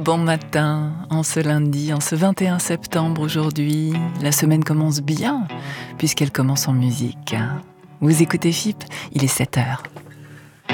Bon matin, en ce lundi, en ce 21 septembre aujourd'hui. La semaine commence bien, puisqu'elle commence en musique. Vous écoutez FIP, il est 7h.